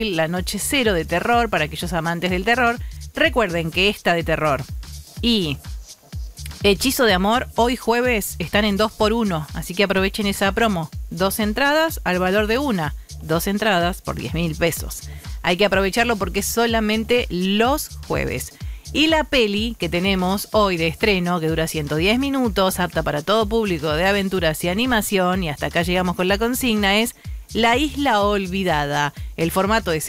La Noche Cero de terror, para aquellos amantes del terror. Recuerden que esta de terror y Hechizo de Amor hoy jueves están en 2x1, así que aprovechen esa promo. 2 entradas al valor de una, 2 entradas por 10.000 pesos. Hay que aprovecharlo porque es solamente los jueves. Y la peli que tenemos hoy de estreno, que dura 110 minutos, apta para todo público, de aventuras y animación, y hasta acá llegamos con la consigna, es La Isla Olvidada. El formato es